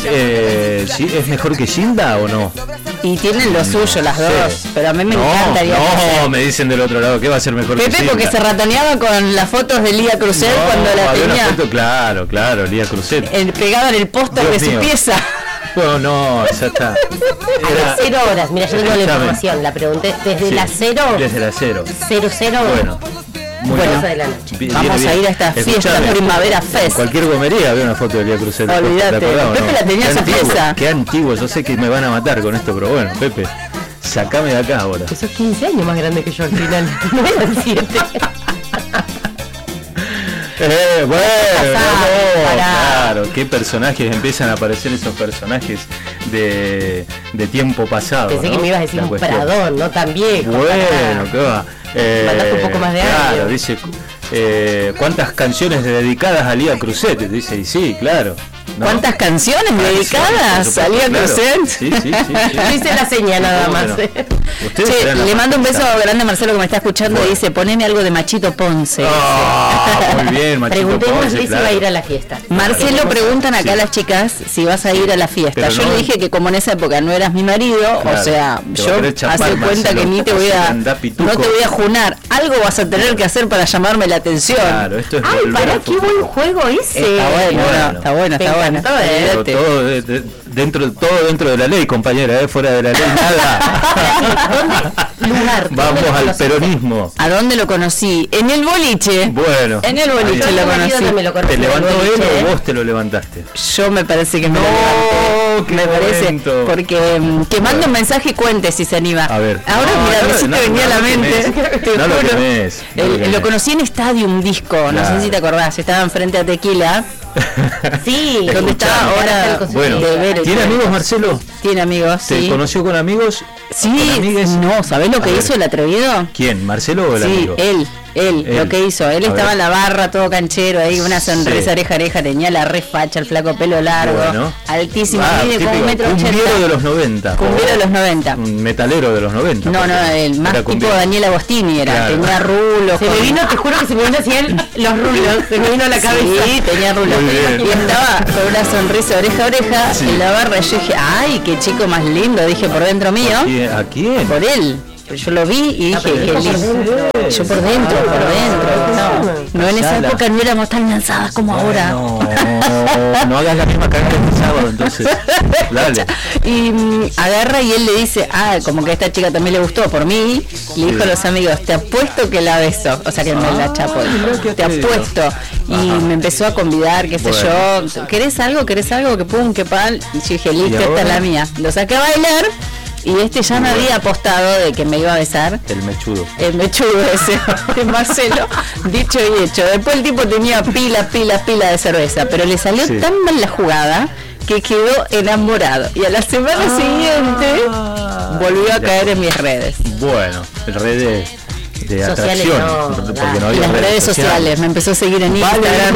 ¿Sí? ¿Es mejor que Gilda o no? Y tienen lo suyo las dos, pero a mí me encantaría. No, me dicen del otro lado que va a ser mejor que Pepe, Gilda. porque se ratoneaba con las fotos de Lía Cruzet cuando la había tenía. Una foto, claro, Lía Cruzet. Pegada en el póster de su pieza. No, ya está. A las 0 horas, mira, yo tengo la información, la pregunté desde las 0. Desde las 0. 00. Bueno. Bueno, de la noche. Vamos a ir a esta fiesta Primavera Fest. En cualquier gomería había una foto de Lía Cruzet. Olvídate, Pepe la tenía en su pieza. Qué antiguo, yo sé que me van a matar con esto, pero bueno, Pepe, sacame de acá ahora. Sos 15 años más grande que yo al final. No eran 7. Claro, qué personajes empiezan a aparecer, esos personajes de tiempo pasado. Pensé que me ibas a decir un Pradón, no tan viejo. Bueno, qué va. Mandaste un poco más de años. Claro, dice, ¿cuántas canciones dedicadas a Lía Cruzet? Dice, y sí, claro. No. ¿Cuántas canciones dedicadas a Lía Cruzet? Sí. Dice la señal nada más. Che, le mando un beso grande a Marcelo que me está escuchando y dice, poneme algo de Machito Ponce. Muy bien, Machito Ponce. Preguntémosle si va a ir a la fiesta. Marcelo, preguntan acá las chicas si vas a ir a la fiesta. Pero yo le dije que como en esa época no eras mi marido, o sea, yo hace cuenta que ni te voy a, no te voy a junar. Algo vas a tener que hacer para llamarme la atención. Claro, esto es para qué buen juego ese. Está bueno. Todo dentro de la ley, compañera, fuera de la ley nada. Vamos al peronismo. ¿A dónde lo conocí? En el boliche. Bueno. En el boliche lo conocí. ¿Te levantó él o vos te lo levantaste? Yo me parece que me lo levanté. Me parece, porque que mande un mensaje y cuente si se anima. A ver. Ahora mira, me venía a la mente. Lo conocí en Stadium Disco, no sé si te acordás, estaba enfrente a Tequila. Sí, donde está ahora. Bueno, ¿tiene amigos, Marcelo? Tiene amigos, sí. ¿Te conoció con amigos? Sí, no, ¿sabés lo que hizo el atrevido? ¿Quién? ¿Marcelo o el amigo? Él, lo que hizo. Él estaba en la barra, todo canchero, ahí una sonrisa oreja, tenía la refacha, el flaco pelo largo, altísimo, mide como 1,80 m. Cumbiero de los 90. Cumbiero de los 90. Un metalero de los 90. No, el más tipo Daniel Agostini era, tenía rulos. Se me vino, te juro que se me vino así los rulos, se me vino a la cabeza. Sí, tenía rulos. Y estaba con una sonrisa oreja en la barra. Yo dije, ay, qué chico más lindo, dije por dentro mío. ¿A quién? Por él. Yo lo vi y dije, qué lindo. Yo por dentro. No, en esa época no éramos tan lanzadas como ahora. No hagas la misma carga que el sábado, entonces. Dale. Y agarra y él le dice, como que a esta chica también le gustó por mí. Le dijo a los amigos, te apuesto que la beso. O sea que me la chapó. Te apuesto. Y me empezó a convidar, qué sé yo. ¿Querés algo? Que pum, que pal. Y yo dije, listo, esta es la mía. Lo saqué a bailar. Y ya me había apostado de que me iba a besar. El mechudo ese de Marcelo. Dicho y hecho. Después el tipo tenía pila de cerveza, pero le salió tan mal la jugada que quedó enamorado. Y a la semana siguiente volvió a caer en mis redes. Bueno, redes de atracción, porque no había las redes sociales. Me empezó a seguir en Instagram.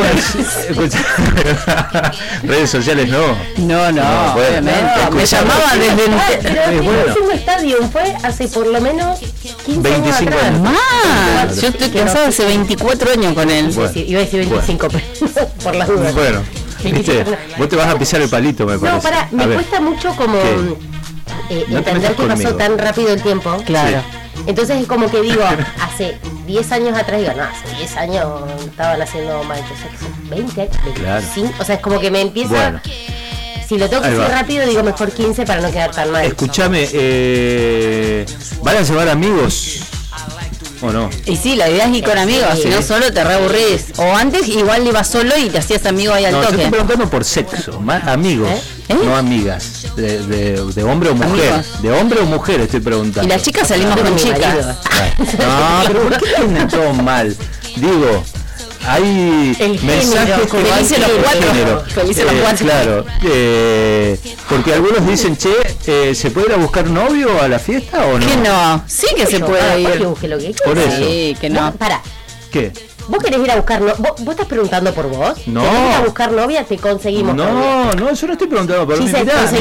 Redes sociales no, obviamente. Me llamaba desde el último estadio fue hace por lo menos 15 años atrás. Más. Yo estoy casada hace 24 años con él. Iba a decir 25, pero por las dudas. Bueno, ¿viste? Vos te vas a pisar el palito, me parece. No, me cuesta mucho como entender que pasó tan rápido el tiempo. Claro. Entonces es como que digo, hace 10 años atrás, digo, no, hace 10 años estaban haciendo Michael Jackson, 20 años, 25, claro. O sea, es como que me empieza, si lo tengo que hacer rápido, digo mejor 15 para no quedar tan mal. Escúchame, ¿van a llevar amigos o no? Y sí, la idea es ir con amigos, si no solo te reaburrís. O antes igual ibas solo y te hacías amigo ahí al toque. Yo estoy preguntando por sexo, amigos. No amigas, de hombre o mujer. Amigos. De hombre o mujer estoy preguntando. Y las chicas salimos con chicas. No, pero ¿por qué tienen todo mal? Digo, hay mensajes que felices los cuatro. Felices los cuatro. Claro, porque algunos dicen, ¿se puede ir a buscar novio a la fiesta o no? Que no, sí que se puede ir. Por eso. Sí, que no. Para. ¿Qué? ¿Vos querés ir a buscar novia? ¿Vos estás preguntando por vos? No. ¿Querés ir a buscar novia? Te conseguimos novia. No, yo no estoy preguntando por mí.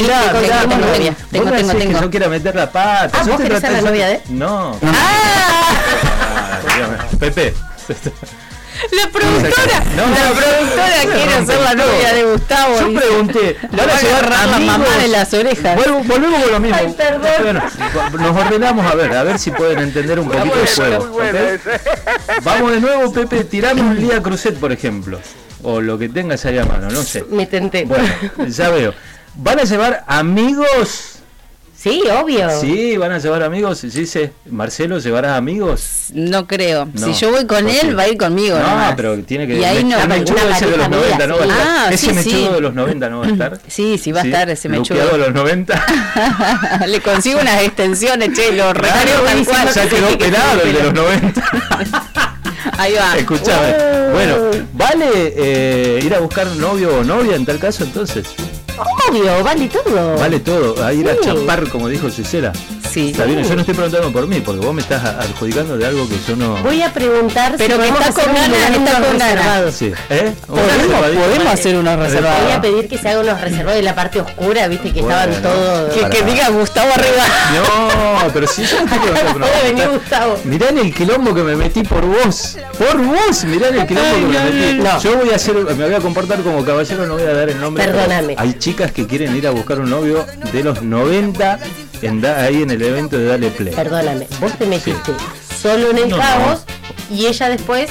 Tengo. Yo quiero meter la pata. ¿Vos querés ser la novia de? No. ¡Ah! Pepe. La productora quiere ser la novia de Gustavo. Yo pregunté, ¿van a llevar la mamá de las orejas? Volvemos con lo mismo. Ay, perdón. Bueno, nos ordenamos a ver si pueden entender un poquito el juego. ¿Okay? Vamos de nuevo, Pepe, tirame un Lía Cruzet, por ejemplo. O lo que tengas ahí a mano, no sé. Me tenté. Bueno, ya veo. ¿Van a llevar amigos? Sí, obvio. Sí, van a llevar amigos. Dice, Marcelo, ¿llevarás amigos? No creo. No, si yo voy con él, va a ir conmigo. No, pero tiene que... Y ahí no, el mechudo ese de los 90 no va a estar. Ese mechudo de los 90 no va a estar. Sí, va a estar ese mechudo. Luqueado de los 90. Le consigo unas extensiones, che, los regalos tal cual. Ya quedó pelado el de los 90. Ahí va. Escuchame. Bueno, ¿vale ir a buscar novio o novia en tal caso entonces? Obvio, vale todo. Vale todo, a ir a chapar, como dijo Cicela. Sí. Está bien, yo no estoy preguntando por mí, porque vos me estás adjudicando de algo que yo no... Voy a preguntar pero que está con ganas, Sí. Podemos hacer unos reservados. Voy a pedir que se haga unos reservados en la parte oscura, viste que estaban todos... Que diga Gustavo arriba. No, pero si yo no estoy preguntando por Puede venir Gustavo. Mirá en el quilombo que me metí por vos. Por vos, mirá en el quilombo que me metí. No. Yo me voy a comportar como caballero, no voy a dar el nombre. Perdóname. Hay chicas que quieren ir a buscar un novio de los 90 ahí en el evento de Dale Play. Perdóname, vos te metiste solo en el Cabos y ella después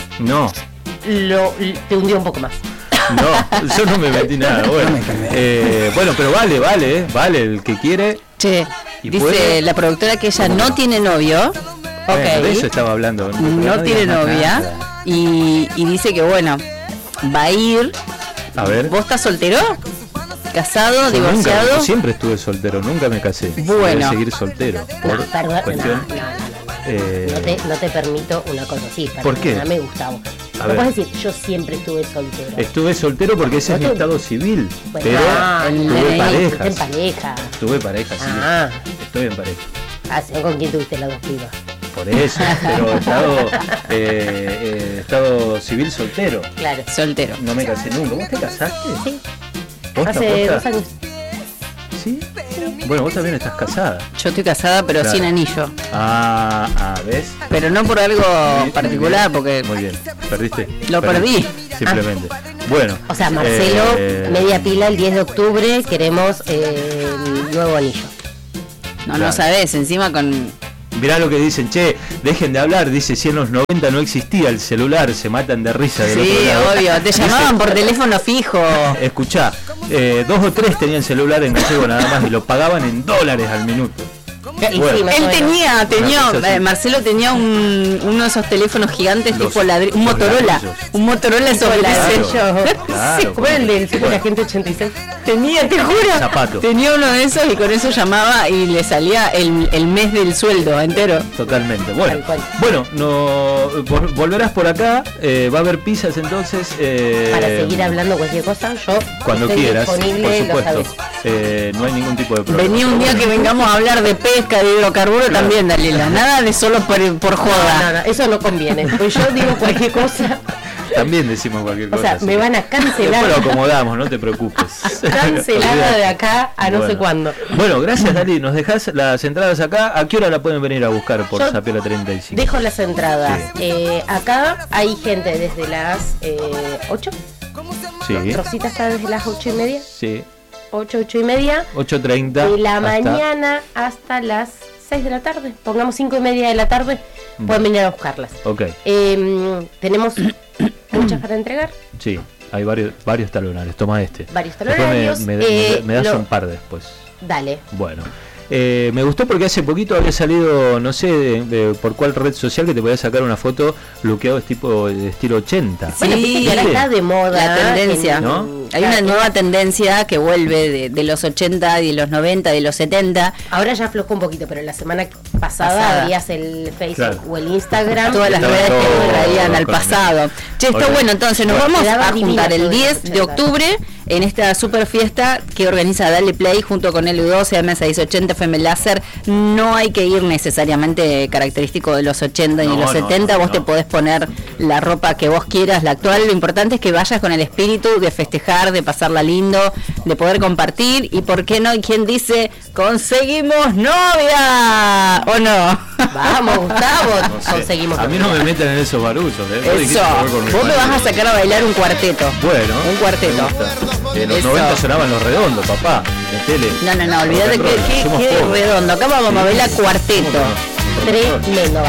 te hundió un poco más. No, yo no me metí nada. Bueno, pero vale, el que quiere. Che, dice la productora que ella no tiene novio. Bueno, de eso estaba hablando. No tiene novia. Y dice que bueno, va a ir. A ver. ¿Vos estás soltero? ¿Casado? ¿Divorciado? Yo siempre estuve soltero, nunca me casé. Bueno. Voy a seguir soltero. Por cuestión. No te permito una cosa así. ¿Por qué? Me Gustavo. No puedes decir, yo siempre estuve soltero. Estuve soltero porque ese es mi estado civil. Bueno, pero tuve parejas. En pareja. Tuve parejas, sí. Estoy en pareja. ¿Con quién tuviste las dos pibas? Por eso, pero estado civil soltero. Claro. Soltero. No me casé nunca. ¿Vos te casaste? Sí. Hace 2 años. ¿Sí? Bueno, vos también estás casada. Yo estoy casada, pero sin anillo. ¿Ves? Pero no por algo particular, porque... Muy bien, perdiste. Lo perdí. Simplemente. Bueno. O sea, Marcelo, media pila el 10 de octubre, queremos el nuevo anillo. No sabés, encima con... Mirá lo que dicen, che, dejen de hablar, dice, si en los 90 no existía el celular, se matan de risa del otro lado. Obvio, te llamaban por teléfono fijo. Escuchá, 2 o 3 tenían celular en gallego nada más y lo pagaban en $, al minuto. Bueno. Él tenía Marcelo tenía uno de esos teléfonos gigantes tipo un Motorola sobre ladrillo. ¿Se acuerdan del Super Agente 86? Tenía, te juro, Zapato. tenía uno de esos y con eso llamaba y le salía el mes del sueldo entero. Totalmente. Bueno, volverás por acá, va a haber pizzas entonces. Para seguir hablando cualquier cosa, yo cuando quieras, por supuesto. No hay ningún tipo de problema. Vení un día que vengamos a hablar de pesca, de hidrocarburos también, Dalila. Nada de solo por joda. No, eso no conviene. Pues yo digo cualquier cosa. También decimos cualquier cosa. O sea, me van a cancelar. Después lo acomodamos, no te preocupes. Cancelada de acá a no sé cuándo. Bueno, gracias, Dali. Nos dejás las entradas acá. ¿A qué hora la pueden venir a buscar por Zapiola 35? Dejo las entradas. Sí. Acá hay gente desde las 8. Sí. Rosita está desde las 8:30. Sí. 8:30. 8:30. De la mañana hasta las 6 de la tarde. Pongamos 5:30 de la tarde. Pueden venir a buscarlas. Ok. Tenemos muchas para entregar. Sí, hay varios talonarios. Toma este. Varios talonarios. Me das un par después. Dale. Bueno. Me gustó porque hace poquito había salido, no sé por cuál red social, que te podías sacar una foto bloqueado de estilo 80. Bueno, sí, ahora está de moda la tendencia, ¿no? Hay una nueva tendencia que vuelve de los 80, de los 90, de los 70. Ahora ya aflojó un poquito, pero la semana pasada abrías el Facebook o el Instagram. Todas las redes que traían al pasado. Che, está bueno, entonces nos vamos a juntar el 10 de octubre en esta super fiesta que organiza Dale Play junto con el U12, MS680, FM Láser. No hay que ir necesariamente característico de los 80 ni los 70, vos te podés poner la ropa que vos quieras, la actual. Lo importante es que vayas con el espíritu de festejar disfrutar, de pasarla lindo, de poder compartir y por qué no, hay quien dice, conseguimos novia, ¿o no? Vamos, Gustavo, no sé. Conseguimos novia. A mí no me meten en esos barullos, Eso, vos me vas a sacar a bailar un cuarteto. Bueno. Un cuarteto. En los 90 sonaban Los Redondos, papá, de tele. No, olvídate que Redondo, acá vamos a bailar cuarteto. Tremendo.